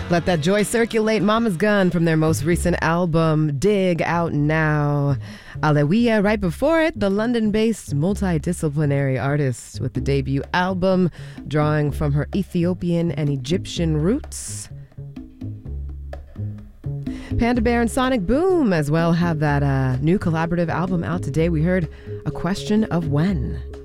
Let that joy circulate. Mama's Gun from their most recent album, Dig, out now. Alawiya, right before it, the London-based multidisciplinary artist with the debut album, drawing from her Ethiopian and Egyptian roots. Panda Bear and Sonic Boom as well have that new collaborative album out today. We heard A Question of When.